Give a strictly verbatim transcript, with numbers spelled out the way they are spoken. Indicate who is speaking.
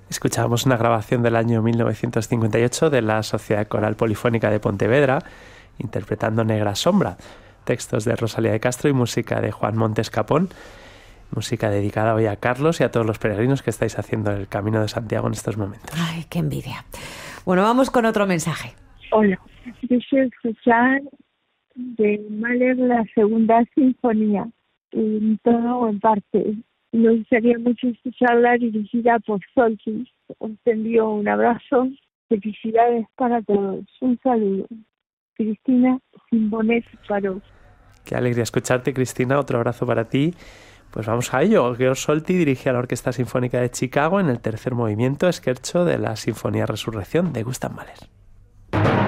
Speaker 1: Escuchábamos una grabación del año mil novecientos cincuenta y ocho de la Sociedad Coral Polifónica de Pontevedra, interpretando Negra Sombra, textos de Rosalía de Castro y música de Juan Montes Capón, música dedicada hoy a Carlos y a todos los peregrinos que estáis haciendo el Camino de Santiago en estos momentos.
Speaker 2: Ay, qué envidia. Bueno, vamos con otro mensaje.
Speaker 3: Hola, deseo escuchar de Mahler la segunda sinfonía, en todo o en parte. Me gustaría mucho escucharla dirigida por Soltis. Os envío un abrazo. Felicidades para todos. Un saludo. Cristina Simbonet Paró.
Speaker 1: Qué alegría escucharte, Cristina. Otro abrazo para ti. Pues vamos a ello. Georg Solti dirige a la Orquesta Sinfónica de Chicago en el tercer movimiento, scherzo de la Sinfonía Resurrección de Gustav Mahler.